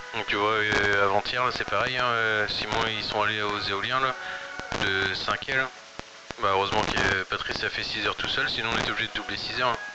Donc tu vois, avant-hier là c'est pareil, hein, Simon ils sont allés aux éoliens là, de 5 là. Bah heureusement que Patrice a fait 6 heures tout seul, sinon on était obligé de doubler 6 heures, hein.